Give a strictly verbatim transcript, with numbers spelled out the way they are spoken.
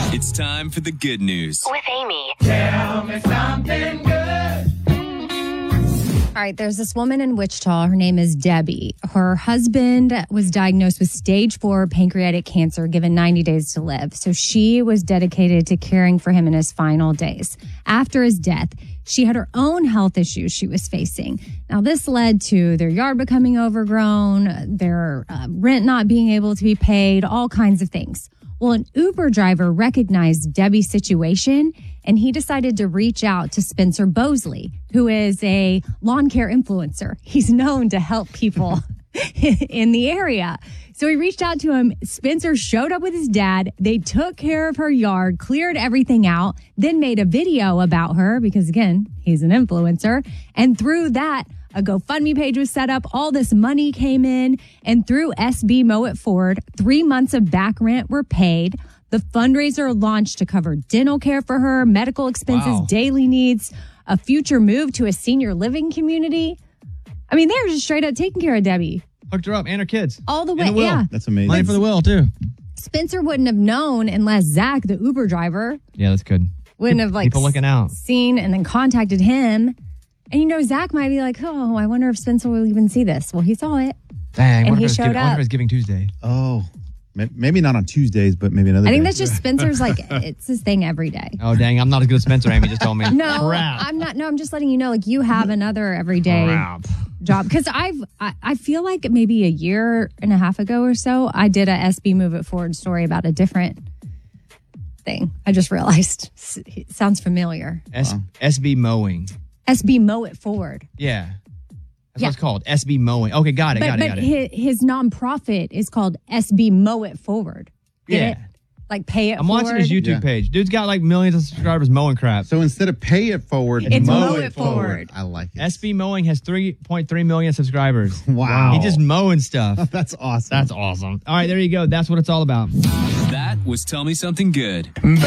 It's time for the good news. With Amy. Tell me something good. All right, there's this woman in Wichita. Her name is Debbie. Her husband was diagnosed with stage four pancreatic cancer, given ninety days to live. So she was dedicated to caring for him in his final days. After his death, she had her own health issues she was facing. Now, this led to their yard becoming overgrown, their uh, rent not being able to be paid, all kinds of things. Well, an Uber driver recognized Debbie's situation, and he decided to reach out to Spencer Bosley, who is a lawn care influencer. He's known to help people in the area. So he reached out to him. Spencer showed up with his dad. They took care of her yard, cleared everything out, then made a video about her because, again, he's an influencer. And through that, a GoFundMe page was set up. All this money came in. And through S B Mow It Forward, three months of back rent were paid. The fundraiser launched to cover dental care for her, medical expenses, Wow. daily needs, a future move to a senior living community. I mean, they're just straight up taking care of Debbie. Hooked her up and her kids. All the And way, the will. yeah. That's amazing. Money for the will, too. Spencer wouldn't have known unless Zach, the Uber driver, Yeah, that's good. wouldn't have like People looking out. seen and then contacted him. And you know, Zach might be like, oh, I wonder if Spencer will even see this. Well, he saw it. Dang, And what if he it was showed giving, what if up. it was Giving Tuesday? Oh, may- maybe not on Tuesdays, but maybe another I think day. that's just Spencer's like, it's his thing every day. Oh, dang, I'm not as good as Spencer. Amy just told me. No, Crap. I'm not. No, I'm just letting you know, like you have another everyday Crap. job. Because I've, I, I feel like maybe a year and a half ago or so, I did a S B Move It Forward story about a different thing. I just realized it sounds familiar. S- SB Mowing. S B Mow It Forward. Yeah. That's Yeah. what it's called. S B Mowing. Okay, got it, But, got it, but got it. his, his nonprofit is called S B Mow It Forward. Get Yeah. it? Like pay it I'm forward. watching his YouTube Yeah. page. Dude's got like millions of subscribers mowing crap. So instead of pay it forward, It's mow, mow it it forward. forward. I like it. S B Mowing has three point three million subscribers. Wow. He just mowing stuff. That's awesome. That's awesome. All right, there you go. That's what it's all about. That was Tell Me Something Good. Baby,